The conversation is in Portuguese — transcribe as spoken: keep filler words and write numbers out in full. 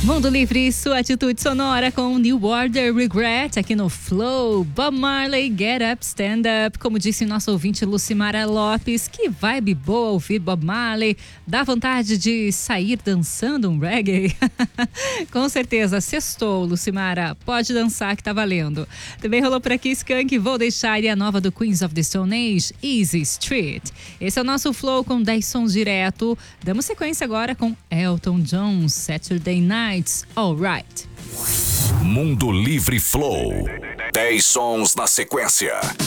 Mundo Livre, sua atitude sonora com New Order Regret aqui no Flow. Bob Marley, Get Up, Stand Up. Como disse nosso ouvinte Lucimara Lopes, que vibe boa ouvir Bob Marley. Dá vontade de sair dançando um reggae. Com certeza, sextou, Lucimara. Pode dançar que tá valendo. Também rolou por aqui Skank, Vou Deixar e a nova do Queens of the Stone Age, Easy Street. Esse é o nosso Flow com dez sons direto. Damos sequência agora com Elton John, Saturday Night. Alright. Mundo Livre Flow. dez sons na sequência.